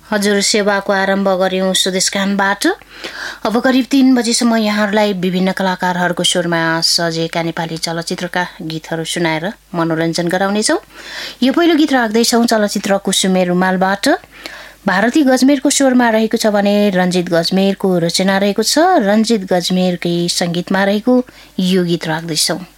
हजुर सेवाको आरम्भ गर्यौं स्वदेशकामबाट। अब करिब 3 बजेसम्म यहाँहरूलाई विभिन्न कलाकारहरूको स्वरमा सजेका नेपाली चलचित्रका गीतहरू सुनाएर मनोरञ्जन गराउनेछौँ। यो पहिलो गीत राख्दैछौँ चलचित्र कुसुमे रुमालबाट। भारती गजमेरको स्वरमा रहेको छ भने रञ्जित गजमेरको रचना रहेको छ। रञ्जित गजमेरकै सङ्गीतमा रहेको यो गीत राख्दैछौँ।